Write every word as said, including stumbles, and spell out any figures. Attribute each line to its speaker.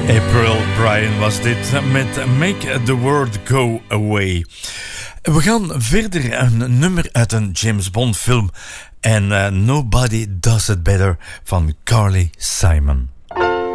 Speaker 1: April Bryan was dit met Make the World Go Away. We gaan verder, een nummer uit een James Bond film en uh, Nobody Does It Better van Carly Simon.